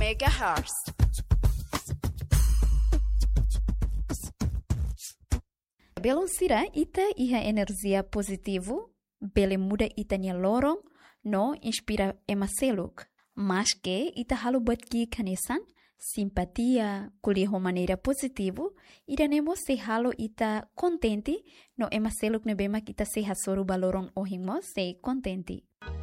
MHz. Belum sira ita iha energia positivo, bele muda itanya lorong, no inspira emaseluk. Mas que ita halu buat ki kanesan, simpatia, kuliah maneira positivo, ida nemo se halo ita contente, no emaseluk nebema kita se hasoru balorong ohimo se contente.